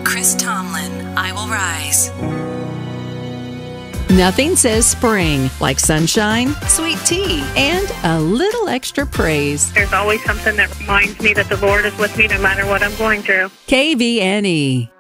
Chris Tomlin, I Will Rise. Nothing says spring like sunshine, sweet tea, and a little extra praise. There's always something that reminds me that the Lord is with me no matter what I'm going through. KVNE.